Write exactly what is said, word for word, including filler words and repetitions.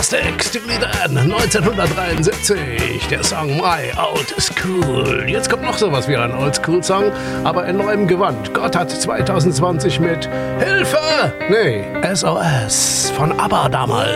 Plastic, Steely Dan, neunzehnhundertdreiundsiebzig, der Song My Old School. Jetzt kommt noch sowas wie ein Oldschool-Song, aber in neuem Gewand. Gott hat zwanzig zwanzig mit Hilfe, nee, S O S von ABBA damals.